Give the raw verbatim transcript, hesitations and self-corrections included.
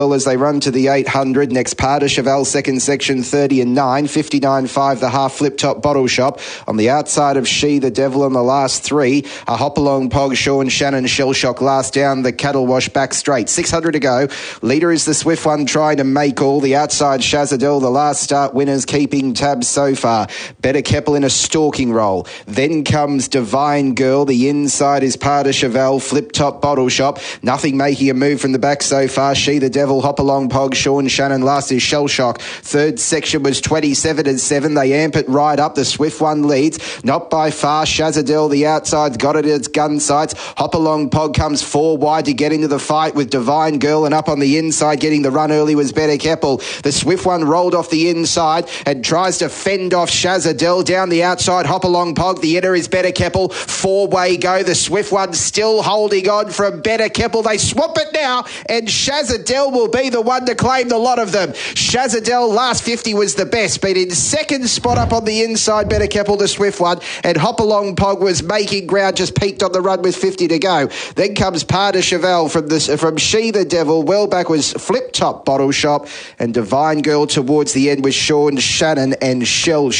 as they run to the eight hundred. Next, Pas de Cheval, second section, thirty and nine. fifty-nine five, the half flip top Bottle Shop. On the outside of She, the Devil in the last three. A Hop Along Pog, Sean Shannon, Shell Shock last down. The Cattle Wash back straight. six hundred to go. Leader is the Swift One trying to make all. The outside Shazadel, the last start winners keeping tabs so far. Better Keppel in a stalking roll. Then comes Divine Girl. The inside is Pas de Cheval, flip top Bottle Shop. Nothing making a move from the back so far. She, the Devil, Hop Along Pog, Sean Shannon. Last is Shell Shock. Third section was twenty-seven and seven. They amp it right up. The Swift One leads. Not by far. Shazadel, the outside's got it at its gun sights. Hop Along Pog comes four wide to get into the fight with Divine Girl, and up on the inside getting the run early was Better Keppel. The Swift One rolled off the inside and tries to fend off Shazadel. Down the outside, Hop Along Pog. The inner is Better Keppel. Four-way go. The Swift One still holding on from Better Keppel. They swap it now, and Shazadel will be the one to claim the lot of them. Shazadel last fifty was the best, but in second spot up on the inside, Better Keppel, the Swift One, and Hop Along Pog was making ground, just peaked on the run with fifty to go. Then comes Pas de Cheval from this from She, the Devil. Well back was Flip Top Bottle Shop, and Divine Girl towards the end with Sean Shannon and Shell